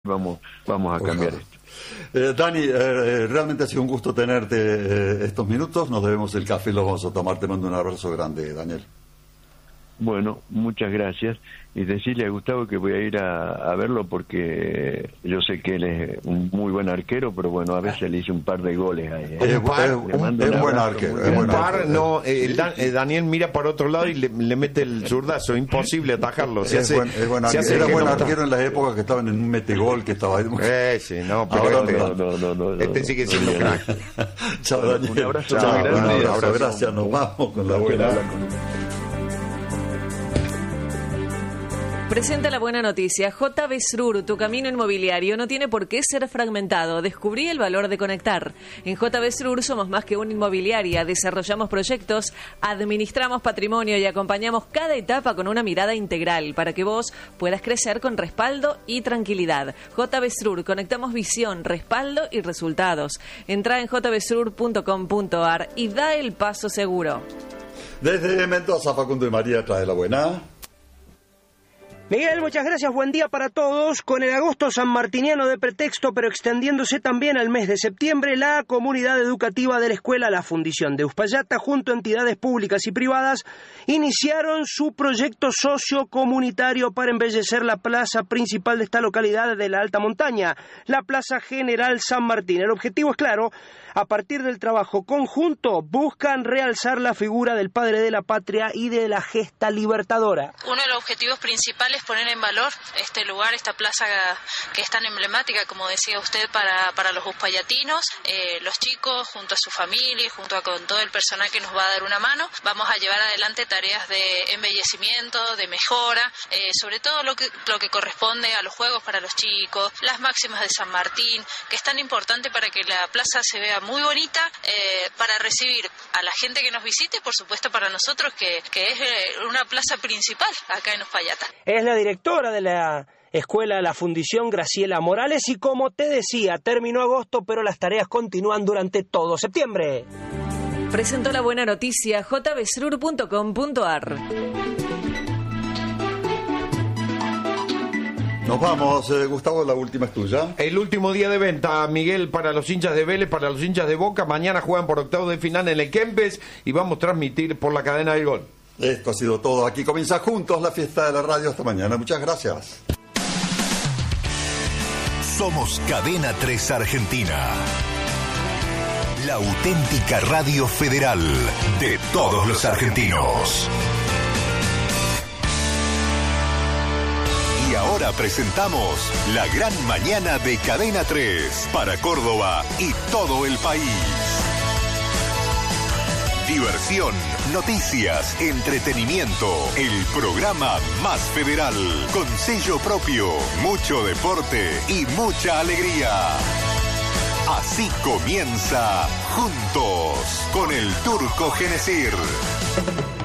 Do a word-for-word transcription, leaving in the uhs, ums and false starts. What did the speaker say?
Vamos, vamos a cambiar esto. Eh, Dani, eh, realmente ha sido un gusto tenerte eh, estos minutos. Nos debemos el café y los vamos a tomar. Te mando un abrazo grande, Daniel. Bueno, muchas gracias. Y decirle a Gustavo que voy a ir a, a verlo porque yo sé que él es un muy buen arquero, pero bueno, a veces le hice un par de goles ahí. ¿eh? Es, par, es, un, un, es buen arquero. Es buen par, arquero. no, eh, Dan, eh, Daniel mira para otro lado y le, le mete el zurdazo, imposible atajarlo. Se es hace, buen, es buen se arquero. hace Era que buen no arquero está. en las épocas que estaban en un metegol que estaba ahí. Eh, sí, no, pero Ahora este, no, no, no, no, este no, sigue no, siendo no, crack. Chao, Daniel. Un abrazo Chao, muy grande. un abrazo, abrazo. gracias. Nos vamos con la buena. Presenta la buena noticia. J B Srur, tu camino inmobiliario no tiene por qué ser fragmentado. Descubrí el valor de conectar. En J B Srur somos más que una inmobiliaria. Desarrollamos proyectos, administramos patrimonio y acompañamos cada etapa con una mirada integral para que vos puedas crecer con respaldo y tranquilidad. J B Srur, conectamos visión, respaldo y resultados. Entra en j b srur punto com punto a r y da el paso seguro. Desde Mendoza, Facundo y María trae la buena. Miguel, muchas gracias, buen día para todos. Con el agosto sanmartiniano de pretexto, pero extendiéndose también al mes de septiembre, la comunidad educativa de la escuela La Fundición de Uspallata, junto a entidades públicas y privadas, iniciaron su proyecto sociocomunitario para embellecer la plaza principal de esta localidad de la alta montaña, la Plaza General San Martín. El objetivo es claro: a partir del trabajo conjunto buscan realzar la figura del padre de la patria y de la gesta libertadora. Uno de los objetivos principales es poner en valor este lugar, esta plaza que es tan emblemática, como decía usted, para, para los uspallatinos. Eh, los chicos, junto a su familia, junto a con todo el personal que nos va a dar una mano, vamos a llevar adelante tareas de embellecimiento, de mejora, eh, sobre todo lo que, lo que corresponde a los juegos para los chicos, las máximas de San Martín, que es tan importante para que la plaza se vea muy bonita, eh, para recibir a la gente que nos visite, por supuesto para nosotros, que, que es eh, una plaza principal acá en Uspallata. Es la directora de la escuela La Fundición, Graciela Morales, y como te decía, terminó agosto, pero las tareas continúan durante todo septiembre. Presentó la buena noticia j b srur punto com punto a r. Nos vamos, eh, Gustavo, la última es tuya. El último día de venta, Miguel, para los hinchas de Vélez, para los hinchas de Boca. Mañana juegan por octavos de final en el Kempes y vamos a transmitir por la cadena del Gol. Esto ha sido todo. Aquí comienza juntos la fiesta de la radio. Hasta mañana. Muchas gracias. Somos Cadena tres Argentina. La auténtica radio federal de todos los argentinos. Y ahora presentamos la gran mañana de Cadena tres para Córdoba y todo el país. Diversión, noticias, entretenimiento, el programa más federal, con sello propio, mucho deporte y mucha alegría. Así comienza Juntos con el Turco Genesir.